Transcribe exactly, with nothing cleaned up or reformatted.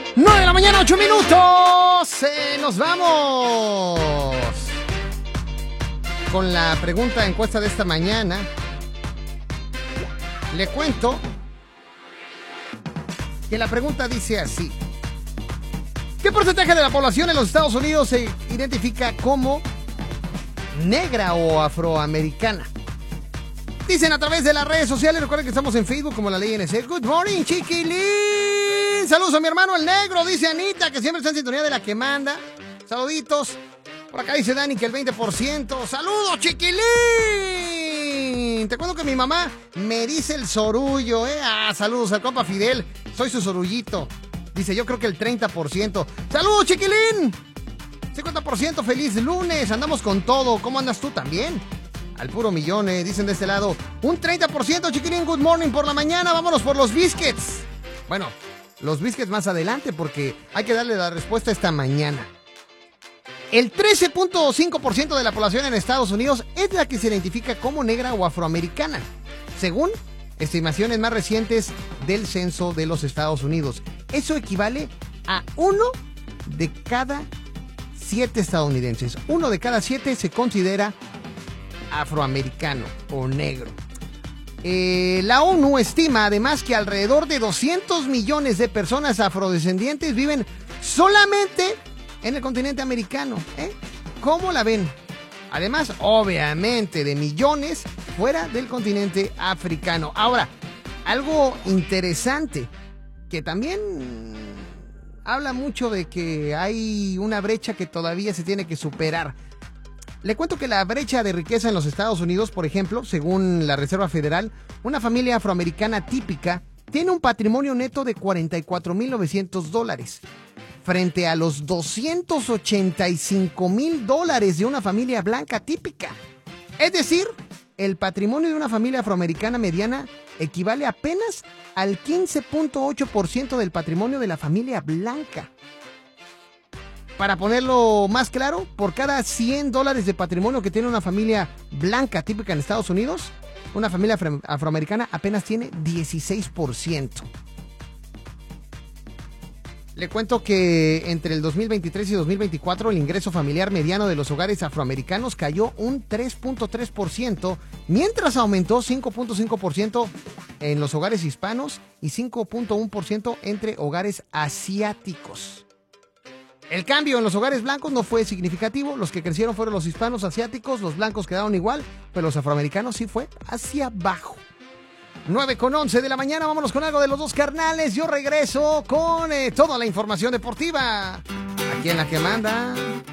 nueve de la mañana, ocho minutos. Eh, nos vamos con la pregunta de encuesta de esta mañana. Le cuento que la pregunta dice así: ¿qué porcentaje de la población en los Estados Unidos se identifica como negra o afroamericana? Dicen a través de las redes sociales. Recuerden que estamos en Facebook como La Ley N C. Good morning, chiquilín. Saludos a mi hermano el negro, dice Anita, que siempre está en sintonía de La que manda. Saluditos. Por acá dice Dani que el veinte por ciento. ¡Saludos, chiquilín! Te cuento que mi mamá me dice el sorullo, ¿eh? Ah, saludos al compa Fidel. Soy su sorullito. Dice, yo creo que el treinta por ciento. ¡Saludos, chiquilín! cincuenta por ciento, feliz lunes. Andamos con todo. ¿Cómo andas tú también? Al puro millón, eh, dicen de este lado. Un treinta por ciento, chiquilín, good morning por la mañana. Vámonos por los biscuits. Bueno, los biscuits más adelante porque hay que darle la respuesta esta mañana. El trece punto cinco por ciento de la población en Estados Unidos es la que se identifica como negra o afroamericana, según estimaciones más recientes del censo de los Estados Unidos. Eso equivale a uno de cada siete estadounidenses. Uno de cada siete se considera afroamericano o negro. Eh, la ONU estima además que alrededor de doscientos millones de personas afrodescendientes viven solamente en el continente americano, ¿eh? ¿Cómo la ven? Además, obviamente, de millones fuera del continente africano. Ahora, algo interesante que también habla mucho de que hay una brecha que todavía se tiene que superar. Le cuento que la brecha de riqueza en los Estados Unidos, por ejemplo, según la Reserva Federal, una familia afroamericana típica tiene un patrimonio neto de cuarenta y cuatro mil novecientos dólares, frente a los doscientos ochenta y cinco mil dólares de una familia blanca típica. Es decir, el patrimonio de una familia afroamericana mediana equivale apenas al quince punto ocho por ciento del patrimonio de la familia blanca. Para ponerlo más claro, por cada cien dólares de patrimonio que tiene una familia blanca típica en Estados Unidos, una familia afro- afroamericana apenas tiene dieciséis por ciento. Le cuento que entre el dos mil veintitrés y dos mil veinticuatro el ingreso familiar mediano de los hogares afroamericanos cayó un tres punto tres por ciento, mientras aumentó cinco punto cinco por ciento en los hogares hispanos y cinco punto uno por ciento entre hogares asiáticos. El cambio en los hogares blancos no fue significativo. Los que crecieron fueron los hispanos, asiáticos, los blancos quedaron igual, pero los afroamericanos sí fue hacia abajo. nueve con once de la mañana, vámonos con algo de los dos carnales. Yo regreso con eh, toda la información deportiva aquí en La que manda.